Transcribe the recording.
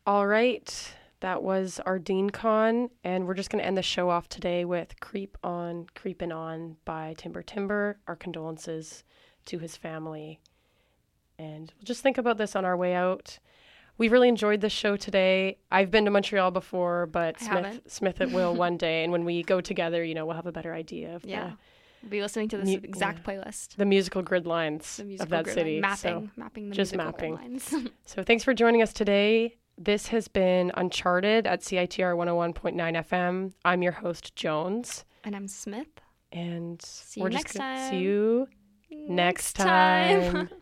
All right. That was our Dean Con, and we're just going to end the show off today with Creep On, Creepin' On by Timber Timber. Our condolences to his family. And we'll just think about this on our way out. We really enjoyed this show today. I've been to Montreal before, but Smith it will one day. And when we go together, we'll have a better idea of we'll be listening to this exact playlist. The musical grid lines of that city. Mapping the musical grid lines. So thanks for joining us today. This has been Uncharted at CITR 101.9 FM. I'm your host, Jones. And I'm Smith. And see you next time. See you next time.